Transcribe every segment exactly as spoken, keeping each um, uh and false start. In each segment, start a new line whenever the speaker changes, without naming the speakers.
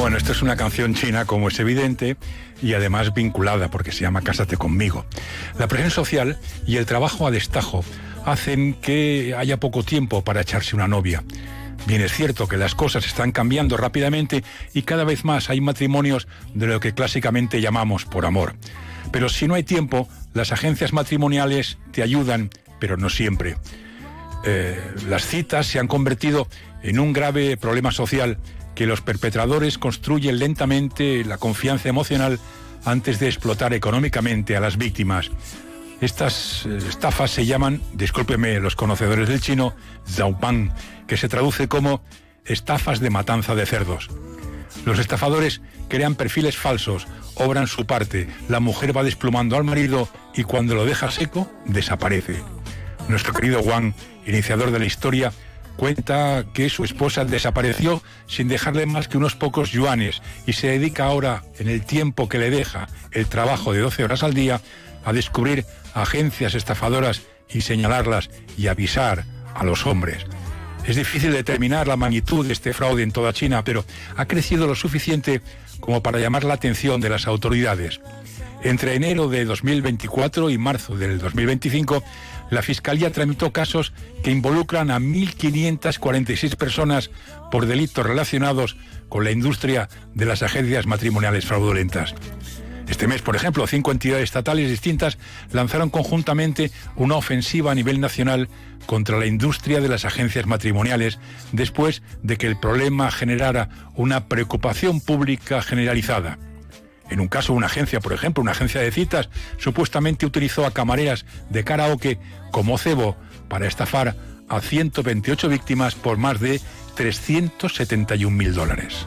Bueno, esto es una canción china, como es evidente, y además vinculada, porque se llama Cásate conmigo. La presión social y el trabajo a destajo hacen que haya poco tiempo para echarse una novia. Bien es cierto que las cosas están cambiando rápidamente y cada vez más hay matrimonios de lo que clásicamente llamamos por amor. Pero si no hay tiempo, las agencias matrimoniales te ayudan, pero no siempre. Eh, las citas se han convertido en un grave problema social que los perpetradores construyen lentamente la confianza emocional antes de explotar económicamente a las víctimas. Estas eh, estafas se llaman, discúlpeme los conocedores del chino, zaopang, que se traduce como estafas de matanza de cerdos. Los estafadores crean perfiles falsos, obran su parte, la mujer va desplumando al marido y cuando lo deja seco, desaparece. Nuestro querido Wang, iniciador de la historia, cuenta que su esposa desapareció sin dejarle más que unos pocos yuanes y se dedica ahora, en el tiempo que le deja el trabajo de doce horas al día, a descubrir agencias estafadoras y señalarlas y avisar a los hombres. Es difícil determinar la magnitud de este fraude en toda China, pero ha crecido lo suficiente como para llamar la atención de las autoridades. Entre enero de dos mil veinticuatro y marzo del dos mil veinticinco, la Fiscalía tramitó casos que involucran a mil quinientas cuarenta y seis personas por delitos relacionados con la industria de las agencias matrimoniales fraudulentas. Este mes, por ejemplo, cinco entidades estatales distintas lanzaron conjuntamente una ofensiva a nivel nacional contra la industria de las agencias matrimoniales después de que el problema generara una preocupación pública generalizada. En un caso, una agencia, por ejemplo, una agencia de citas, supuestamente utilizó a camareras de karaoke como cebo para estafar a ciento veintiocho víctimas por más de trescientos setenta y un mil dólares.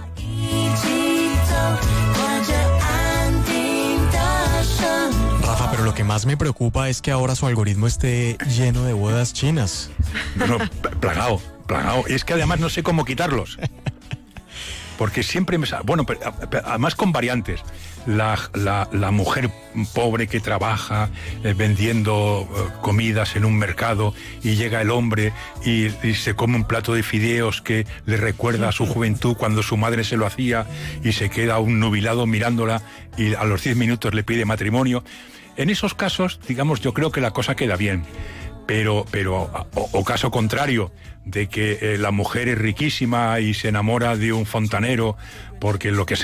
Rafa, pero lo que más me preocupa es que ahora su algoritmo esté lleno de bodas chinas.
No, no, plagado, plagado. Y es que además no sé cómo quitarlos. Porque siempre me sale, bueno, pero, además con variantes. La, la, la mujer pobre que trabaja eh, vendiendo eh, comidas en un mercado y llega el hombre y, y se come un plato de fideos que le recuerda a su juventud cuando su madre se lo hacía y se queda un nubilado mirándola y a los diez minutos le pide matrimonio. En esos casos, digamos, yo creo que la cosa queda bien. Pero, pero o, o caso contrario, de que eh, la mujer es riquísima y se enamora de un fontanero porque lo que sea.